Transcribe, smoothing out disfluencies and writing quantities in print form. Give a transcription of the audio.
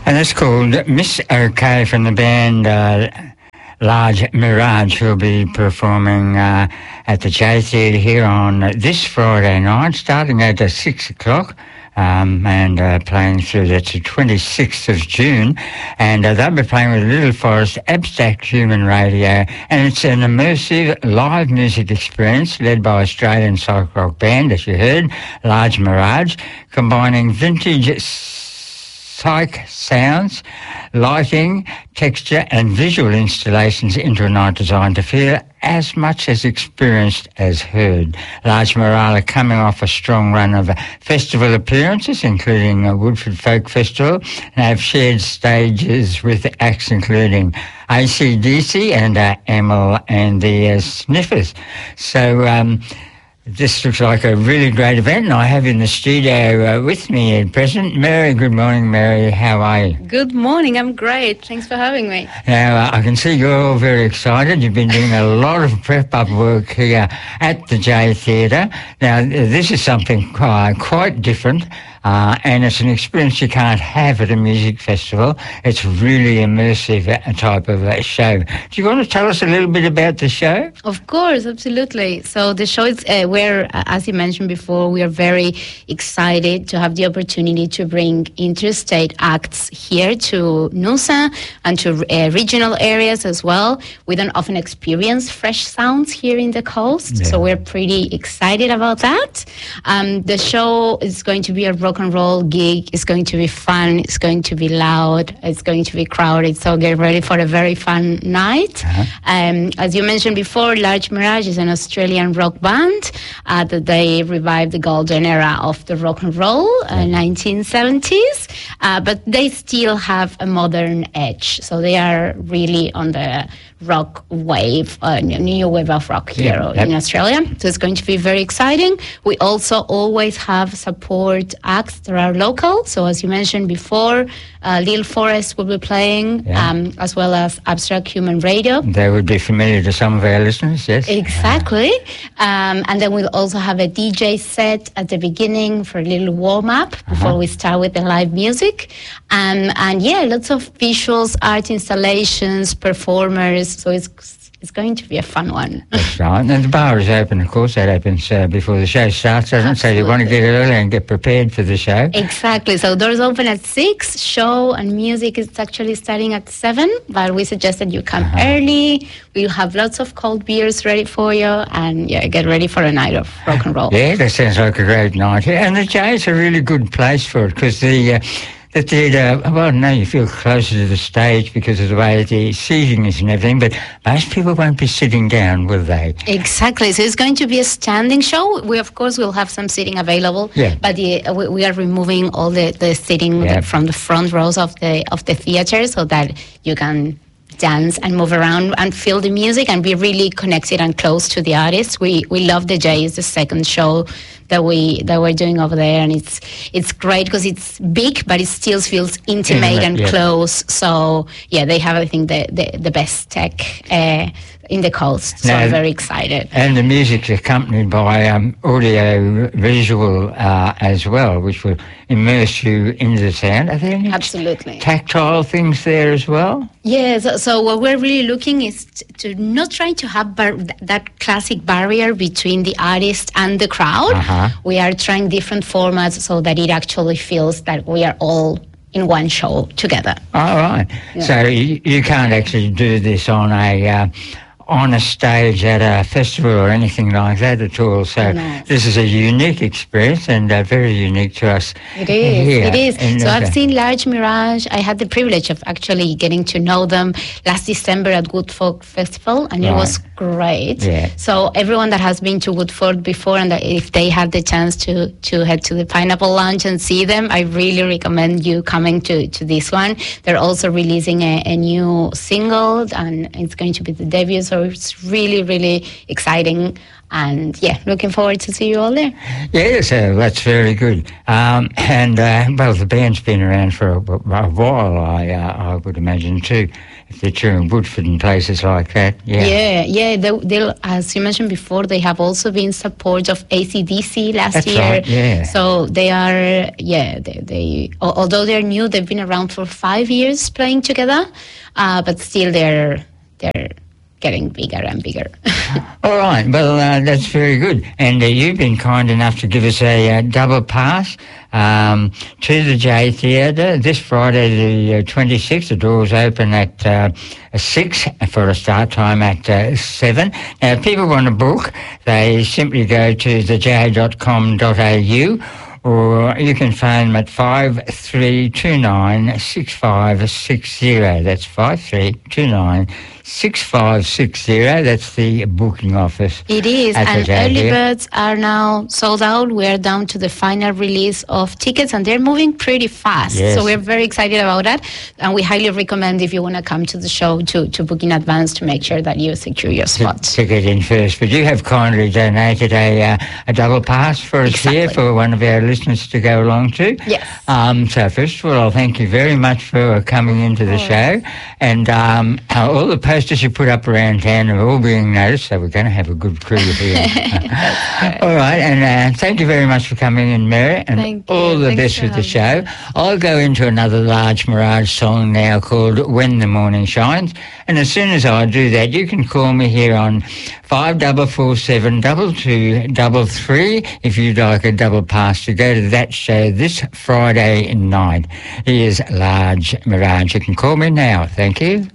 And it's called Miss OK from the band Large Mirage, who'll be performing at the J Theatre here on this Friday night, starting at 6 o'clock. And playing through, that's the 26th of June, and they'll be playing with Little Forest Abstract Human Radio, and it's an immersive live music experience led by Australian psych rock band, as you heard, Large Mirage, combining vintage psych sounds, lighting, texture and visual installations into a night designed to feel as much as experienced as heard. Large Mirage are coming off a strong run of festival appearances, including Woodford Folk Festival, and have shared stages with acts including AC/DC and Emil and the Sniffers. So this looks like a really great event, and I have in the studio with me at present Mary. Good morning, Mary. How are you? Good morning. I'm great. Thanks for having me. Now, I can see you're all very excited. You've been doing a lot of prep-up work here at the J Theatre. Now, this is something quite different, and it's an experience you can't have at a music festival. It's really immersive type of show. Do you want to tell us a little bit about the show? Of course, absolutely. So the show is where, as you mentioned before, we are very excited to have the opportunity to bring interstate acts here to Noosa and to regional areas as well. We don't often experience fresh sounds here in the coast, so we're pretty excited about that. The show is going to be a rock and roll gig. It's going to be fun. It's going to be loud. It's going to be crowded. So get ready for a very fun night. As you mentioned before, Large Mirage is an Australian rock band that they revived the golden era of the rock and roll, 1970s, but they still have a modern edge. So they are really on the rock wave, new wave of rock here in Australia. So it's going to be very exciting. We also always have support acts that are local. So as you mentioned before, Little Forest will be playing, as well as Abstract Human Radio. They would be familiar to some of our listeners, yes. Exactly. And then we'll also have a DJ set at the beginning for a little warm-up before we start with the live music. And lots of visuals, art installations, performers. So it's going to be a fun one. That's right. And the bar is open, of course. That opens before the show starts, doesn't it? So you want to get early and get prepared for the show. Exactly. So doors open at 6. Show and music is actually starting at 7. But we suggest that you come early. We'll have lots of cold beers ready for you. And, get ready for a night of rock and roll. Yeah, that sounds like a great night. And the J is a really good place for it because the theatre, you feel closer to the stage because of the way the seating is and everything, but most people won't be sitting down, will they? Exactly. So it's going to be a standing show. We, of course, will have some seating available, but we are removing all the seating from the front rows of the theatre so that you can dance and move around and feel the music and be really connected and close to the artists. We love the J. It's the second show that we're doing over there, and it's great because it's big, but it still feels intimate and close. So they have, I think, the best tech in the coast. So I'm very excited. And the music's accompanied by audio visual as well, which will immerse you into the sound. Are there any tactile things there as well? Yes. So what we're really looking is to not try to have that classic barrier between the artist and the crowd. We are trying different formats so that it actually feels that we are all in one show together. All right. Yeah. So you can't actually do this on a stage at a festival or anything like that at all. So this is a unique experience and very unique to us. It is. So I've seen Large Mirage. I had the privilege of actually getting to know them last December at Woodford Festival, and it was great. Yeah. So everyone that has been to Woodford before, and if they had the chance to head to the Pineapple Lounge and see them, I really recommend you coming to this one. They're also releasing a new single, and it's going to be the debut. So it's really, really exciting. And looking forward to see you all there. Yes, that's very good. The band's been around for a while, I would imagine too. the touring Woodford and places like that. Yeah. They'll, as you mentioned before, they have also been support of AC/DC last That's year. right, yeah. So they are, they although they're new, they've been around for 5 years playing together, but still they're getting bigger and bigger. All right, well, that's very good. And you've been kind enough to give us a double pass to the J Theatre this Friday, the 26th. The doors open at 6 for a start time at 7. Now, if people want to book, they simply go to thej.com.au, or you can phone them at 5329 6560. That's 5329 6560. That's the booking office. It is, at and the J early Theatre. birds are now sold out. We're down to the final release of tickets, and they're moving pretty fast. Yes. So we're very excited about that, and we highly recommend, if you want to come to the show, to book in advance to make sure that you secure your spot. To get in first. But you have kindly donated a double pass for us here Exactly. for one of our listeners to go along to. Yes. So first of all, thank you very much for coming into the show. And all the posters you put up around town are all being noticed, so we're going to have a good crew here. All right, and thank you very much for coming in, Mary, and Thank you. all the Thanks best for with the having show. I'll go into another Large Mirage song now called When the Morning Shines, and as soon as I do that, you can call me here on 5447 2233 if you'd like a double pass to go to that show this Friday night. Here's Large Mirage. You can call me now. Thank you.